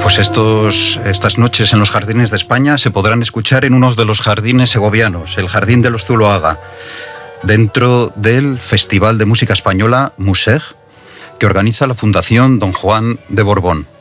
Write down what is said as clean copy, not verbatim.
Pues estas noches en los jardines de España se podrán escuchar en uno de los jardines segovianos, el Jardín de los Zuloaga, dentro del Festival de Música Española Museg, que organiza la Fundación Don Juan de Borbón.